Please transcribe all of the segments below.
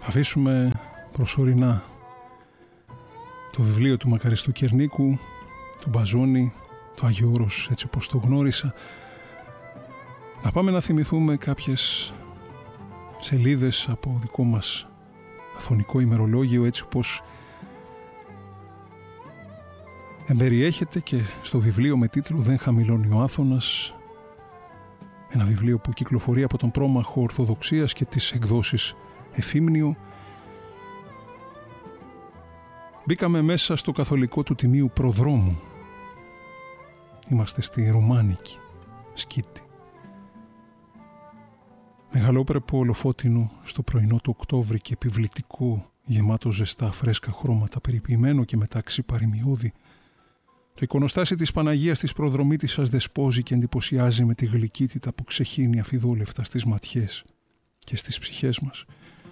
Θα αφήσουμε προσωρινά το βιβλίο του Μακαριστού Κερνίκου, του Μπαζόνη, το Άγιο Όρος έτσι όπως το γνώρισα. Να πάμε να θυμηθούμε κάποιες σελίδες από δικό μας αθωνικό ημερολόγιο, έτσι όπως εμπεριέχεται και στο βιβλίο με τίτλο «Δεν χαμηλώνει ο Άθωνας», ένα βιβλίο που κυκλοφορεί από τον πρόμαχο Ορθοδοξίας και τις εκδόσεις Εφήμνιο. Μπήκαμε μέσα στο καθολικό του Τιμίου Προδρόμου. Είμαστε στη Ρουμάνικη Σκήτη. Μεγαλόπρεπο ολοφώτινο στο πρωινό του Οκτώβρη και επιβλητικό, γεμάτο ζεστά φρέσκα χρώματα, περιποιημένο και μεταξύ παροιμιώδη. Το εικονοστάσι της Παναγίας της Προδρομήτισσας δεσπόζει και εντυπωσιάζει με τη γλυκύτητα που ξεχύνει αφιδόλευτα στις ματιές και στις ψυχές μας.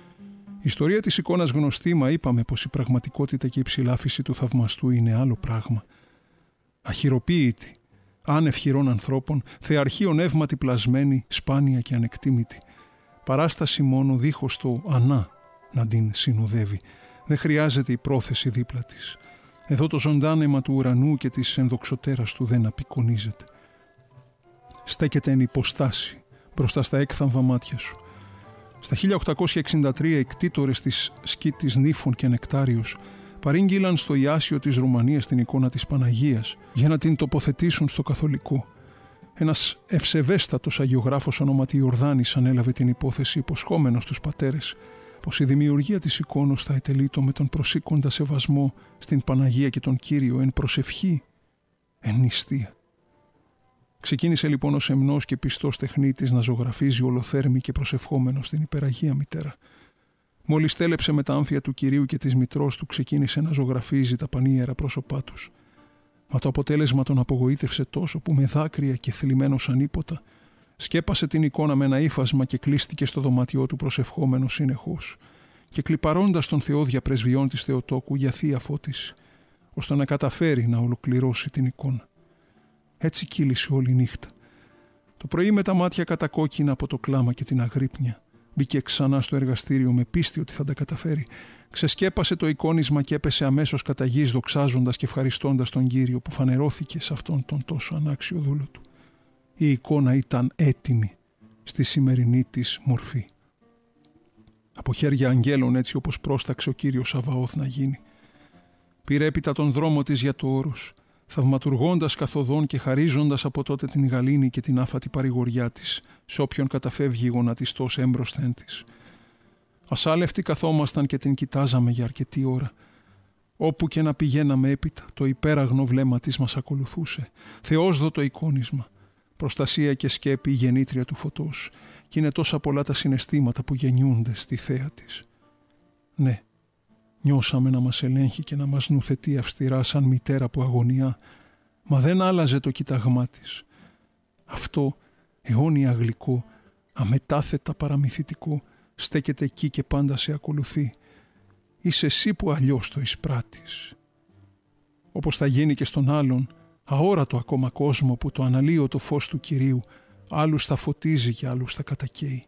Η ιστορία της εικόνας γνωστή, μα είπαμε πως η πραγματικότητα και η ψηλάφιση του θαυμαστού είναι άλλο πράγμα. Αχυροποίητη, άνευ χειρών ανθρώπων, θεαρχείων εύματι πλασμένη, σπάνια και ανεκτήμητη. Παράσταση μόνο δίχως το ανά να την συνοδεύει. Δεν χρειάζεται η πρόθεση δίπλα της. Εδώ το ζωντάνεμα του ουρανού και της ενδοξωτέρας του δεν απεικονίζεται. Στέκεται εν υποστάση μπροστά στα έκθαμβα μάτια σου. Στα 1863 οι κτήτορες της Σκήτης Νύφων και Νεκτάριος παρήγγειλαν στο Ιάσιο της Ρουμανίας την εικόνα της Παναγίας για να την τοποθετήσουν στο καθολικό. Ένας ευσεβέστατος αγιογράφος ονόματι Ιορδάνης ανέλαβε την υπόθεση υποσχόμενος στους πατέρες πως η δημιουργία της εικόνος θα ετελείτο με τον προσήκοντα σεβασμό στην Παναγία και τον Κύριο εν προσευχή, εν νηστεία. Ξεκίνησε λοιπόν ο σεμνός και πιστός τεχνίτης να ζωγραφίζει ολοθέρμη και προσευχόμενος στην υπεραγία μητέρα. Μόλις τέλεψε με τα άμφια του Κυρίου και της μητρός του, ξεκίνησε να ζωγραφίζει τα πανίερα πρόσωπά τους. Μα το αποτέλεσμα τον απογοήτευσε τόσο που με δάκρυα και θλιμμένος ανίποτα σκέπασε την εικόνα με ένα ύφασμα και κλείστηκε στο δωμάτιό του προσευχόμενος συνεχώς και κλιπαρώντας τον Θεό δια πρεσβειών της Θεοτόκου για θεία φώτιση, ώστε να καταφέρει να ολοκληρώσει την εικόνα. Έτσι κύλησε όλη νύχτα. Το πρωί με τα μάτια κατακόκκινα από το κλάμα και την αγρύπνια, μπήκε ξανά στο εργαστήριο με πίστη ότι θα τα καταφέρει. Ξεσκέπασε το εικόνισμα και έπεσε αμέσως κατά γης δοξάζοντας και ευχαριστώντας τον Κύριο που φανερώθηκε σε αυτόν τον τόσο ανάξιο δούλο του. Η εικόνα ήταν έτοιμη στη σημερινή της μορφή. Από χέρια αγγέλων έτσι όπως πρόσταξε ο Κύριος Σαβαώθ να γίνει. Πήρε έπειτα τον δρόμο της για το όρος, θαυματουργώντας καθοδόν και χαρίζοντας από τότε την γαλήνη και την άφατη παρηγοριά της σε όποιον καταφεύγει γονατιστός έμπροσθεν της. Ασάλευτοι καθόμασταν και την κοιτάζαμε για αρκετή ώρα. Όπου και να πηγαίναμε έπειτα, το υπέραγνο βλέμμα της μας ακολουθούσε. Θεόσδοτο εικόνισμα, προστασία και σκέπη η γεννήτρια του φωτός, και είναι τόσα πολλά τα συναισθήματα που γεννιούνται στη θέα της. Ναι, νιώσαμε να μας ελέγχει και να μας νουθετεί αυστηρά σαν μητέρα που αγωνιά, μα δεν άλλαζε το κοίταγμά της. Αυτό αιώνια γλυκό, αμετάθετα παραμυθιτικό, στέκεται εκεί και πάντα σε ακολουθεί. Είσαι εσύ που αλλιώς το εισπράττεις. Όπως θα γίνει και στον άλλον, αόρατο ακόμα κόσμο που το αναλύω το φως του Κυρίου, άλλους θα φωτίζει και άλλους θα κατακαίει.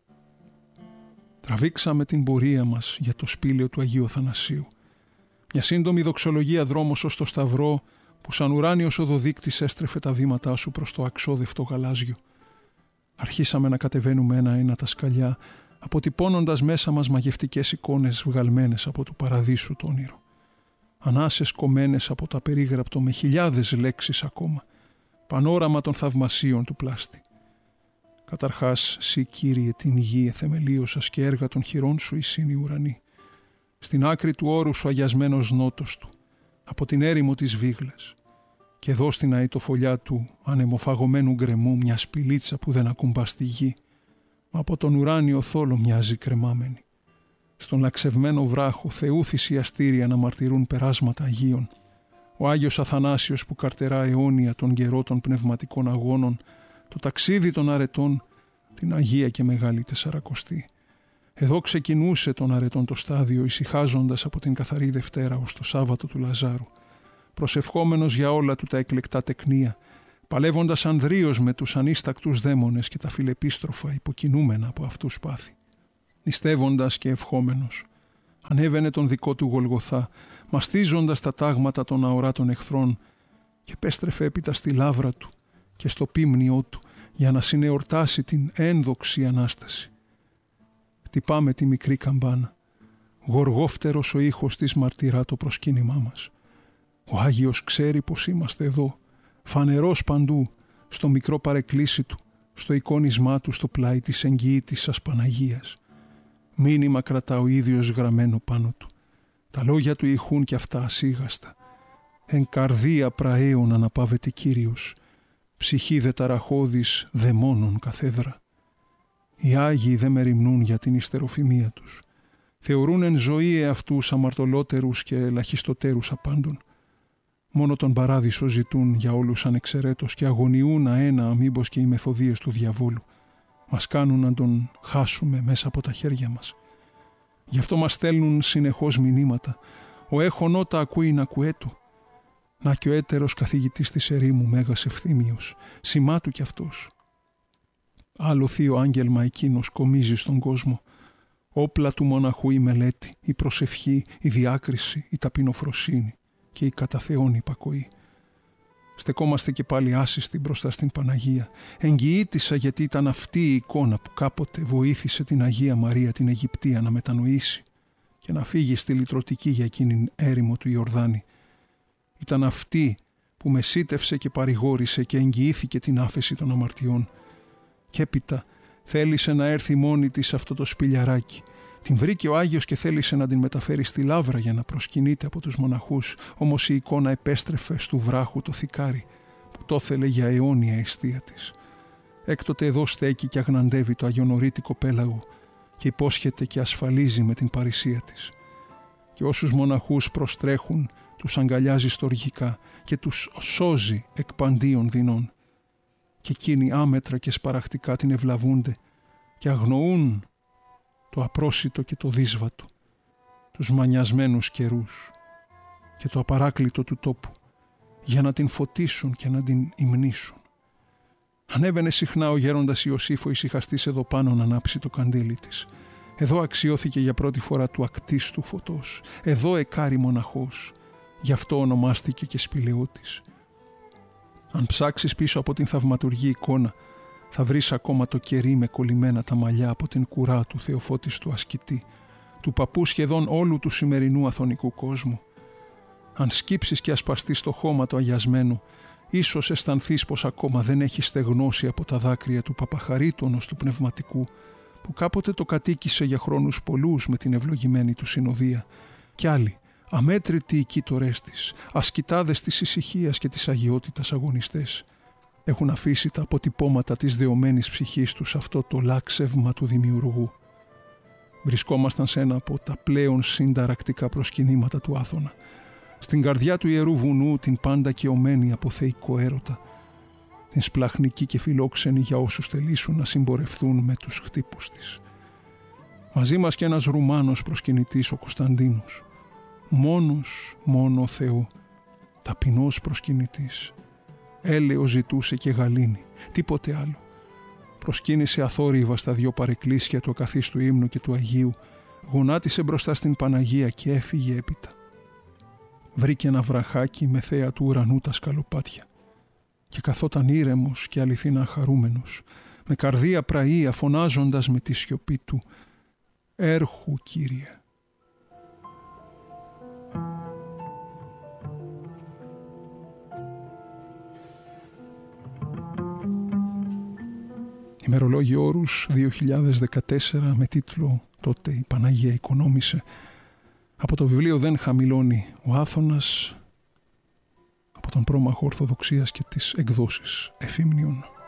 Τραβήξαμε την πορεία μας για το σπήλαιο του Αγίου Αθανασίου. Μια σύντομη δοξολογία δρόμος ως το Σταυρό που σαν ουράνιος οδοδείκτης έστρεφε τα βήματά σου προς το αξόδευτο γαλάζιο. Αρχίσαμε να κατεβαίνουμε ένα-ένα τα σκαλιά, αποτυπώνοντας μέσα μας μαγευτικές εικόνες βγαλμένες από του παραδείσου το όνειρο. Ανάσες κομμένες από το απερίγραπτο με χιλιάδες λέξεις ακόμα, πανόραμα των θαυμασίων του πλάστη. Καταρχάς, σύ Κύριε την γη εθεμελίωσας και έργα των χειρών σου εισήν οι ουρανοί. Στην άκρη του όρου σου αγιασμένος νότος του, από την έρημο της Βίγλας, και εδώ στην αητοφολιά του ανεμοφαγωμένου γκρεμού μια σπηλίτσα που δεν ακουμπά στη γη, μα από τον ουράνιο θόλο μοιάζει κρεμάμενη. Στον λαξευμένο βράχο Θεού θυσιαστήρια να μαρτυρούν περάσματα Αγίων. Ο Άγιος Αθανάσιος που καρτερά αιώνια τον καιρό των πνευματικών αγώνων, το ταξίδι των αρετών, την Αγία και Μεγάλη Τεσσαρακοστή. Εδώ ξεκινούσε των αρετών το στάδιο, ησυχάζοντας από την καθαρή Δευτέρα ως το Σάββατο του Λαζάρου, προσευχόμενος για όλα του τα εκλεκτά τεκνία, παλεύοντας ανδρίως με τους ανίστακτους δαίμονες και τα φιλεπίστροφα υποκινούμενα από αυτούς πάθη. νηστεύοντας και ευχόμενος. Ανέβαινε τον δικό του Γολγοθά, μαστίζοντας τα τάγματα των αοράτων εχθρών και επέστρεφε έπειτα στη λάβρα του και στο πίμνιό του για να συνεορτάσει την ένδοξη Ανάσταση. Χτυπάμε τη μικρή καμπάνα. Γοργόφτερος ο ήχος της μαρτυρά το προσκύνημά μας. Ο Άγιος ξέρει πως είμαστε εδώ, φανερός παντού, στο μικρό παρεκκλήσι του, στο εικόνισμά του στο πλάι της εγγυήτης σας Παναγίας. Μήνυμα κρατά ο ίδιος γραμμένο πάνω του. Τα λόγια του ηχούν κι αυτά ασίγαστα. Εν καρδία πραέων αναπαύεται Κύριος, ψυχή δε ταραχώδης δαιμόνων καθέδρα. Οι Άγιοι δε μεριμνούν για την ιστεροφημία τους. Θεωρούν εν ζωή εαυτούς αμαρτωλότερους και ελαχιστοτέρους απάντων. Μόνο τον παράδεισο ζητούν για όλους ανεξαιρέτως και αγωνιούν αένα μήπως και οι μεθοδείες του διαβόλου. Μας κάνουν να τον χάσουμε μέσα από τα χέρια μας. Γι' αυτό μας στέλνουν συνεχώς μηνύματα. Ο έχων τα ακούει να κουέτο. Να και ο έτερος καθηγητής της ερήμου Μέγας Ευθύμιος, σημά του κι αυτός. Άλλο θείο άγγελμα εκείνος κομίζει στον κόσμο. Όπλα του μοναχού η μελέτη, η προσευχή, η διάκριση, η ταπεινοφροσύνη και η κατά Θεόν υπακοή. Στεκόμαστε και πάλι άσυστοι μπροστά στην Παναγία. Εγγυήτησα γιατί ήταν αυτή η εικόνα που κάποτε βοήθησε την Αγία Μαρία την Αιγυπτία να μετανοήσει και να φύγει στη λυτρωτική για εκείνην έρημο του Ιορδάνη. Ήταν αυτή που μεσίτευσε και παρηγόρησε και εγγυήθηκε την άφεση των αμαρτιών. Και έπειτα θέλησε να έρθει μόνη της αυτό το σπηλιαράκι. Την βρήκε ο Άγιος και θέλησε να την μεταφέρει στη λάβρα για να προσκυνείται από τους μοναχούς, όμως η εικόνα επέστρεφε στου βράχου το θικάρι που το ήθελε για αιώνια αιστεία της. Έκτοτε εδώ στέκει και αγναντεύει το αγιονορίτικο πέλαγο και υπόσχεται και ασφαλίζει με την παρησία της. Και όσους μοναχούς προστρέχουν τους αγκαλιάζει στοργικά και τους σώζει εκ παντίων δεινών. Και εκείνοι άμετρα και σπαραχτικά την ευλαβούνται και αγνοούν το απρόσιτο και το δύσβατο, τους μανιασμένους καιρούς και το απαράκλητο του τόπου για να την φωτίσουν και να την υμνήσουν. Ανέβαινε συχνά ο γέροντας Ιωσήφ ο ησυχαστής εδώ πάνω να ανάψει το καντήλι της. Εδώ αξιώθηκε για πρώτη φορά του ακτίστου φωτός. Εδώ εκάρη μοναχός. Γι' αυτό ονομάστηκε και σπηλαιώτης. Αν ψάξεις πίσω από την θαυματουργή εικόνα, θα βρεις ακόμα το κερί με κολλημένα τα μαλλιά από την κουρά του Θεοφώτιστου ασκητή, του παππού σχεδόν όλου του σημερινού αθωνικού κόσμου. Αν σκύψεις και ασπαστείς το χώμα το αγιασμένο, ίσως αισθανθείς πως ακόμα δεν έχει στεγνώσει από τα δάκρυα του παπαχαρίτωνος του πνευματικού, που κάποτε το κατοίκησε για χρόνους πολλούς με την ευλογημένη του συνοδεία, κι άλλοι, αμέτρητοι οι κοίτορές της, ασκητάδες της ησυχίας και της αγιότητας αγωνιστές, έχουν αφήσει τα αποτυπώματα της δεωμένης ψυχής τους αυτό το λάξευμα του δημιουργού. Βρισκόμασταν σε ένα από τα πλέον συνταρακτικά προσκυνήματα του Άθωνα, στην καρδιά του Ιερού Βουνού, την πάντα καιωμένη από θεϊκό έρωτα, την σπλαχνική και φιλόξενη για όσους θελήσουν να συμπορευθούν με τους χτύπους της. Μαζί μας και ένας Ρουμάνος προσκυνητής, ο Κωνσταντίνος, μόνος μόνο Θεό, ταπεινός προσκυνητής. Έλεος ζητούσε και γαλήνη, τίποτε άλλο. Προσκύνησε αθόρυβα στα δυο παρεκκλήσια του ακαθίστου ύμνου και του Αγίου, γονάτισε μπροστά στην Παναγία και έφυγε έπειτα. Βρήκε ένα βραχάκι με θέα του ουρανού τα σκαλοπάτια και καθόταν ήρεμος και αληθινά χαρούμενος, με καρδία πραεία φωνάζοντας με τη σιωπή του «Έρχου, Κύριε». Ημερολόγιο Όρους 2014 με τίτλο «Τότε η Παναγία οικονόμησε», από το βιβλίο «Δεν χαμηλώνει ο Άθωνας», από τον πρόμαχο Ορθοδοξίας και τις εκδόσεις Εφήμνιον.